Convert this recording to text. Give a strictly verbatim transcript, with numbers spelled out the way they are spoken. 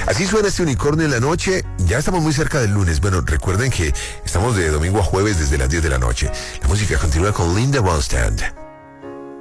Así suena este unicornio en la noche. Ya estamos muy cerca del lunes. Bueno, recuerden que estamos de domingo a jueves desde las diez de la noche. La música continúa con Linda Ronstadt.